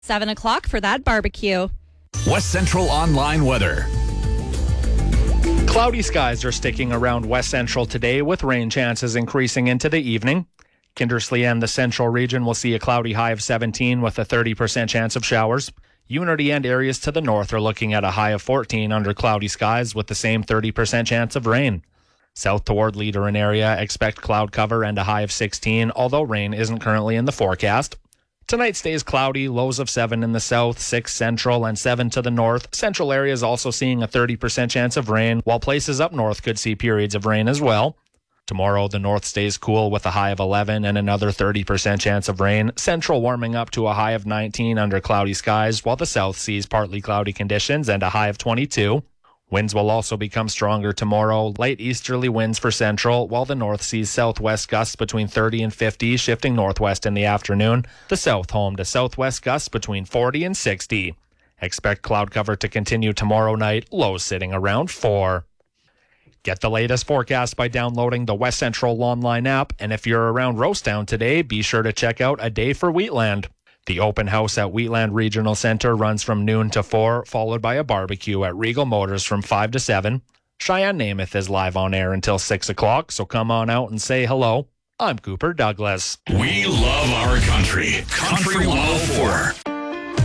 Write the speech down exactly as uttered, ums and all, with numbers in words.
seven o'clock for that barbecue. West Central Online weather. Cloudy skies are sticking around West Central today, with rain chances increasing into the evening. Kindersley and the Central region will see a cloudy high of seventeen with a thirty percent chance of showers. Unity and areas to the north are looking at a high of fourteen under cloudy skies with the same thirty percent chance of rain. South toward Leader and area, expect cloud cover and a high of sixteen, although rain isn't currently in the forecast. Tonight stays cloudy, lows of seven in the south, six central, and seven to the north. Central areas also seeing a thirty percent chance of rain, while places up north could see periods of rain as well. Tomorrow, the north stays cool with a high of eleven and another thirty percent chance of rain. Central warming up to a high of nineteen under cloudy skies, while the south sees partly cloudy conditions and a high of twenty-two. Winds will also become stronger tomorrow. Light easterly winds for central, while the north sees southwest gusts between thirty and fifty, shifting northwest in the afternoon. The south home to southwest gusts between forty and sixty. Expect cloud cover to continue tomorrow night, lows sitting around four. Get the latest forecast by downloading the West Central Online app, and if you're around Rosetown today, be sure to check out A Day for Wheatland. The open house at Wheatland Regional Centre runs from noon to four, followed by a barbecue at Regal Motors from five to seven. Cheyenne Namath is live on air until six o'clock, so come on out and say hello. I'm Cooper Douglas. We love our country. Country one oh four.